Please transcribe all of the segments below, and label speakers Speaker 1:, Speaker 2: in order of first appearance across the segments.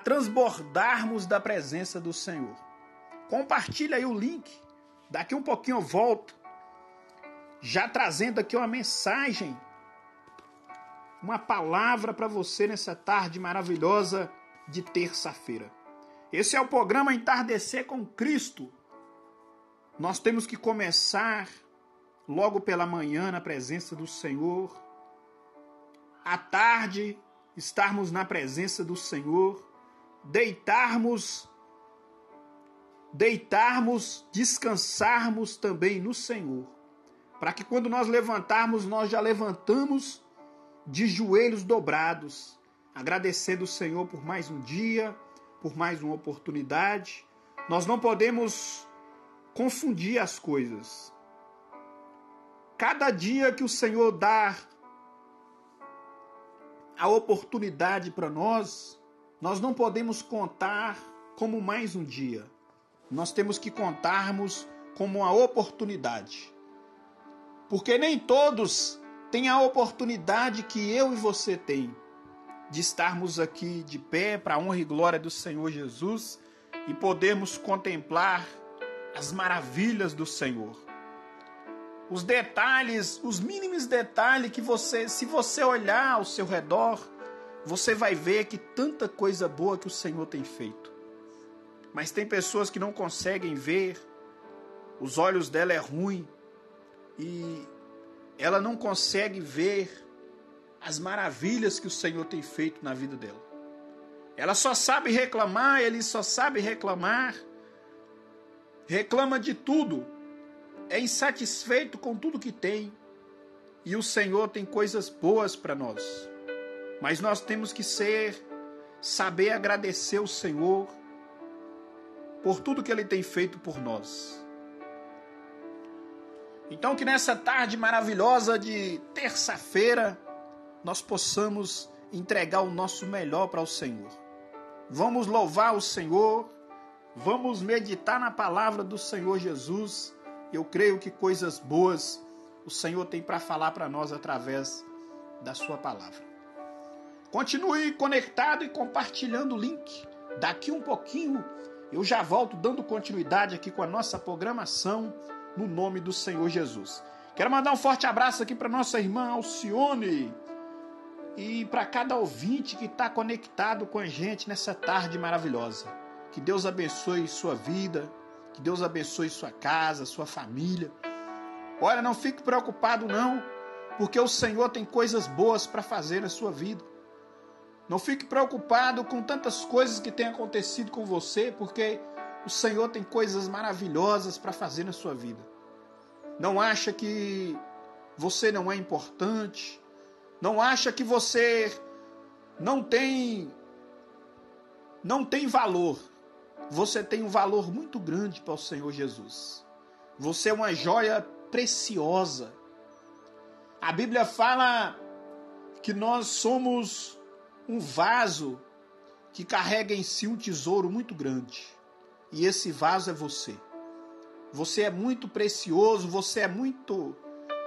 Speaker 1: transbordarmos da presença do Senhor. Compartilha aí o link. Daqui um pouquinho eu volto, já trazendo aqui uma mensagem, uma palavra para você nessa tarde maravilhosa de terça-feira. Esse é o programa Entardecer com Cristo. Nós temos que começar logo pela manhã na presença do Senhor. À tarde, estarmos na presença do Senhor. Deitarmos, descansarmos também no Senhor. Para que quando nós levantarmos, nós já levantamos de joelhos dobrados, agradecendo o Senhor por mais um dia, por mais uma oportunidade. Nós não podemos confundir as coisas. Cada dia que o Senhor dá a oportunidade para nós, nós não podemos contar como mais um dia. Nós temos que contarmos como uma oportunidade. Porque nem todos têm a oportunidade que eu e você tem de estarmos aqui de pé para a honra e glória do Senhor Jesus e podermos contemplar as maravilhas do Senhor. Os detalhes, os mínimos detalhes que se você olhar ao seu redor, você vai ver que tanta coisa boa que o Senhor tem feito. Mas tem pessoas que não conseguem ver, os olhos dela é ruim e ela não consegue ver as maravilhas que o Senhor tem feito na vida dela. Ela só sabe reclamar, ele só sabe reclamar, reclama de tudo, é insatisfeito com tudo que tem. E o Senhor tem coisas boas para nós. Mas nós temos que saber agradecer o Senhor por tudo que Ele tem feito por nós. Então que nessa tarde maravilhosa de terça-feira, nós possamos entregar o nosso melhor para o Senhor. Vamos louvar o Senhor, vamos meditar na palavra do Senhor Jesus. Eu creio que coisas boas o Senhor tem para falar para nós através da sua palavra. Continue conectado e compartilhando o link. Daqui um pouquinho eu já volto dando continuidade aqui com a nossa programação no nome do Senhor Jesus. Quero mandar um forte abraço aqui para nossa irmã Alcione e para cada ouvinte que está conectado com a gente nessa tarde maravilhosa. Que Deus abençoe sua vida, que Deus abençoe sua casa, sua família. Olha, não fique preocupado não, porque o Senhor tem coisas boas para fazer na sua vida. Não fique preocupado com tantas coisas que têm acontecido com você, porque o Senhor tem coisas maravilhosas para fazer na sua vida. Não acha que você não é importante, não acha que você não tem valor. Você tem um valor muito grande para o Senhor Jesus. Você é uma joia preciosa. A Bíblia fala que nós somos um vaso que carrega em si um tesouro muito grande. E esse vaso é você. Você é muito precioso, você é muito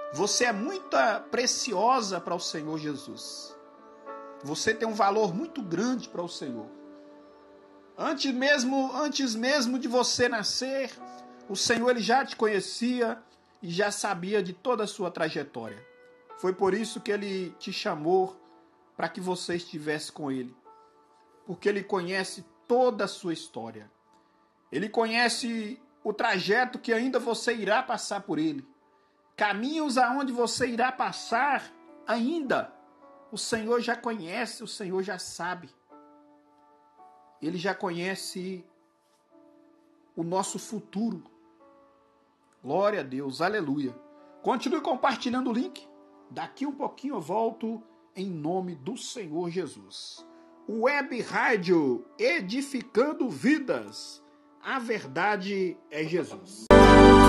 Speaker 1: preciosa para o Senhor Jesus. Você tem um valor muito grande para o Senhor. Antes mesmo de você nascer, o Senhor ele já te conhecia e já sabia de toda a sua trajetória. Foi por isso que Ele te chamou para que você estivesse com Ele. Porque Ele conhece toda a sua história. Ele conhece o trajeto que ainda você irá passar por Ele. Caminhos aonde você irá passar ainda. O Senhor já conhece, o Senhor já sabe. Ele já conhece o nosso futuro. Glória a Deus, aleluia. Continue compartilhando o link. Daqui um pouquinho eu volto em nome do Senhor Jesus. Web Rádio Edificando Vidas. A verdade é Jesus.